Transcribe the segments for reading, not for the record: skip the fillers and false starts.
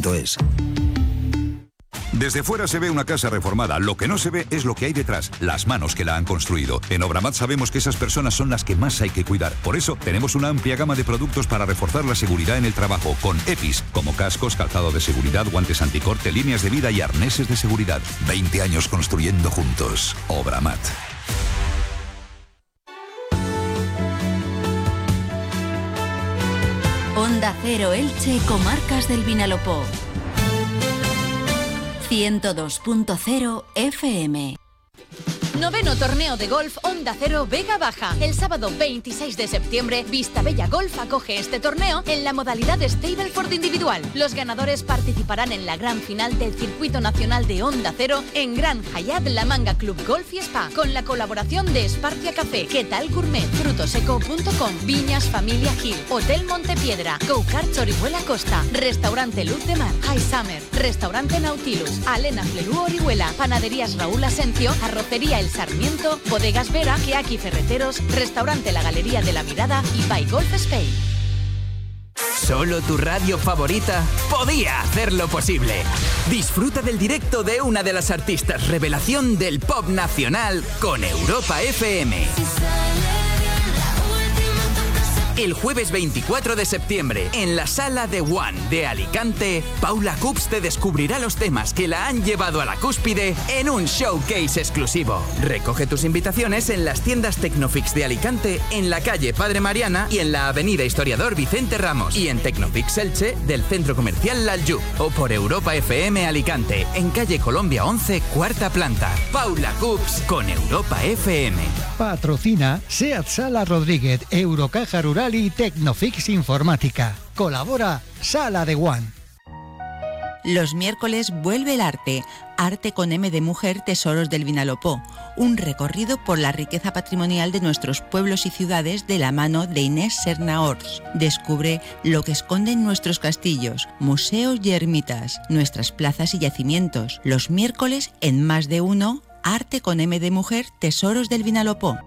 Obramat.es. Desde fuera se ve una casa reformada, lo que no se ve es lo que hay detrás, las manos que la han construido. En Obramat sabemos que esas personas son las que más hay que cuidar. Por eso tenemos una amplia gama de productos para reforzar la seguridad en el trabajo, con EPIs, como cascos, calzado de seguridad, guantes anticorte, líneas de vida y arneses de seguridad. 20 años construyendo juntos. Obramat. Onda Cero Elche, Comarcas del Vinalopó. 102.0 FM. Noveno torneo de golf Onda Cero Vega Baja. El sábado 26 de septiembre, Vistabella Golf acoge este torneo en la modalidad Stableford individual. Los ganadores participarán en la gran final del Circuito Nacional de Onda Cero en Gran Hyatt La Manga Club Golf y Spa, con la colaboración de Esparcia Café, ¿Qué tal Gourmet, Frutoseco.com, Viñas Familia Gil, Hotel Montepiedra, Go Kart Orihuela Costa, Restaurante Luz de Mar, High Summer, Restaurante Nautilus, Alena Flerú Orihuela, Panaderías Raúl Asencio, Arrocería El Sarmiento, Bodegas Vera, Keaki Ferreteros, Restaurante La Galería de la Mirada y By Golf Spain. Solo tu radio favorita podía hacerlo posible. Disfruta del directo de una de las artistas revelación del pop nacional con Europa FM. El jueves 24 de septiembre, en la Sala de One de Alicante, Paula Cups te descubrirá los temas que la han llevado a la cúspide en un showcase exclusivo. Recoge tus invitaciones en las tiendas Tecnofix de Alicante, en la calle Padre Mariana y en la avenida Historiador Vicente Ramos, y en Tecnofix Elche del Centro Comercial Lalju, o por Europa FM Alicante, en calle Colombia 11, cuarta planta. Paula Cups con Europa FM. Patrocina SEAT Sala Rodríguez, Eurocaja Rural y Tecnofix Informática. Colabora Sala de One. Los miércoles vuelve el arte. Arte con M de Mujer, Tesoros del Vinalopó. Un recorrido por la riqueza patrimonial de nuestros pueblos y ciudades de la mano de Inés Sernaors. Descubre lo que esconden nuestros castillos, museos y ermitas, nuestras plazas y yacimientos. Los miércoles en Más de Uno, Arte con M de Mujer, Tesoros del Vinalopó.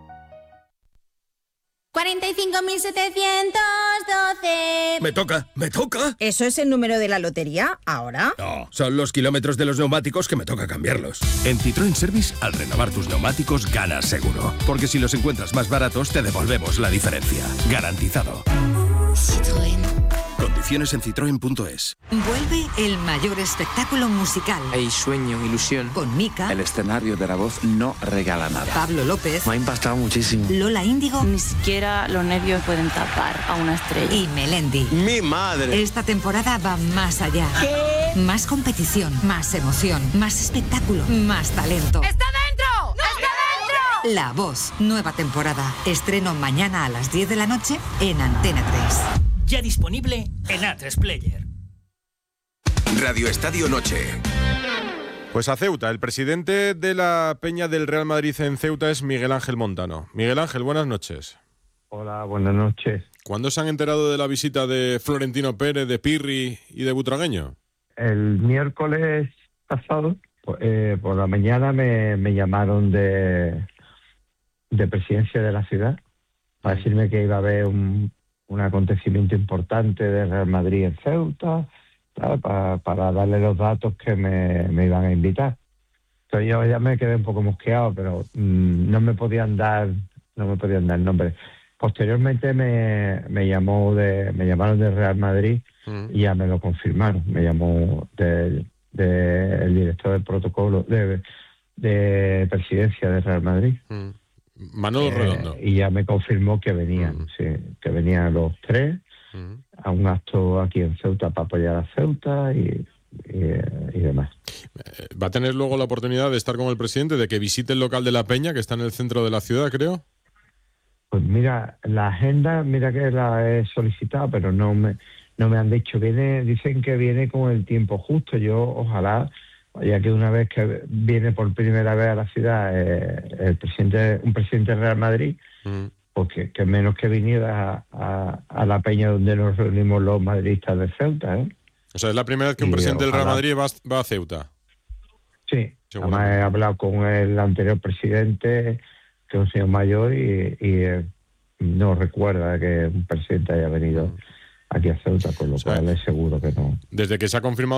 45.712. Me toca. ¿Eso es el número de la lotería ahora? No, son los kilómetros de los neumáticos que me toca cambiarlos. En Citroën Service, al renovar tus neumáticos, ganas seguro. Porque si los encuentras más baratos, te devolvemos la diferencia. Garantizado. Citroën. Condiciones en citroen.es. Vuelve el mayor espectáculo musical. Hay sueño, ilusión. Con Mika. El escenario de La Voz no regala nada. Pablo López. Me ha impactado muchísimo. Lola Índigo. Ni siquiera los nervios pueden tapar a una estrella. Y Melendi. ¡Mi madre! Esta temporada va más allá. ¿Qué? Más competición, más emoción, más espectáculo, más talento. ¡Está dentro! ¡Está dentro! La Voz, nueva temporada. Estreno mañana a las 10 de la noche en Antena 3. Ya disponible en A3 Player. Radio Estadio Noche. Pues a Ceuta, el presidente de la Peña del Real Madrid en Ceuta es Miguel Ángel Montano. Miguel Ángel, buenas noches. Hola, buenas noches. ¿Cuándo se han enterado de la visita de Florentino Pérez, de Pirri y de Butragueño? El miércoles pasado, por la mañana, me llamaron de presidencia de la ciudad para decirme que iba a haber un acontecimiento importante de Real Madrid en Ceuta, para darle los datos que me iban a invitar. Entonces yo ya me quedé un poco mosqueado, pero no me podían dar nombre. Posteriormente me llamaron de Real Madrid y ya me lo confirmaron. Me llamó el director del protocolo de presidencia de Real Madrid. Manolo Redondo. Y ya me confirmó que venían, sí, que venían los tres a un acto aquí en Ceuta para apoyar a Ceuta y demás. ¿Va a tener luego la oportunidad de estar con el presidente, de que visite el local de La Peña, que está en el centro de la ciudad, creo? Pues mira, la agenda, que la he solicitado, pero no me han dicho. Dicen que viene con el tiempo justo. Yo ojalá, ya que una vez que viene por primera vez a la ciudad un presidente de Real Madrid, porque que menos que viniera a La Peña donde nos reunimos los madridistas de Ceuta, ¿eh? O sea, es la primera vez que un presidente del Real Madrid va a Ceuta. Sí, además he hablado con el anterior presidente, que es un señor mayor, y no recuerda que un presidente haya venido aquí a Ceuta, con lo cual es seguro que no. Desde que se ha confirmado